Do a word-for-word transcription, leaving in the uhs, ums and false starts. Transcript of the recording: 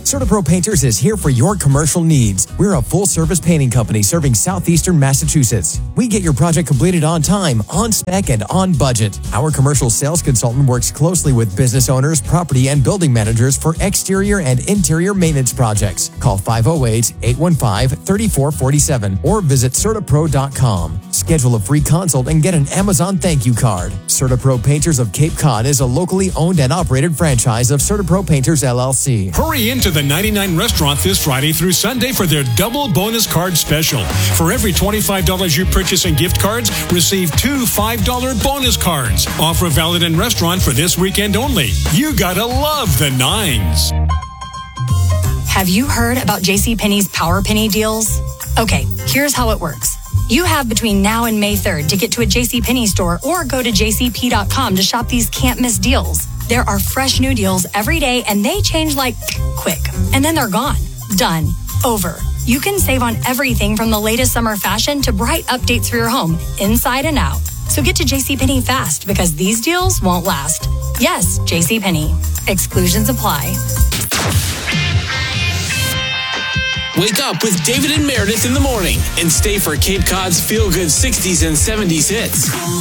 CertaPro Painters is here for your commercial needs. We're a full-service painting company serving southeastern Massachusetts. We get your project completed on time, on spec, and on budget. Our commercial sales consultant works closely with business owners, property, and building managers for exterior and interior maintenance projects. Call five oh eight, eight one five, three four four seven or visit Certapro dot com. Schedule a free consult and get an Amazon thank you card. CertaPro Painters of Cape Cod is a locally owned and operated franchise of CertaPro Painters, L L C. Hurry into the ninety-nine restaurant this Friday through Sunday for their double bonus card special. For every twenty-five dollars you purchase in gift cards, receive two five dollar bonus cards. Offer valid in restaurant for this weekend only. You gotta love the nines. Have you heard about JCPenney's Power Penny deals? Okay, here's how it works. You have between now and May third to get to a JCPenney store or go to j c p dot com to shop these can't-miss deals. There are fresh new deals every day, and they change like quick. And then they're gone. Done. Over. You can save on everything from the latest summer fashion to bright updates for your home, inside and out. So get to JCPenney fast, because these deals won't last. Yes, JCPenney. Exclusions apply. Wake up with David and Meredith in the morning and stay for Cape Cod's feel-good sixties and seventies hits.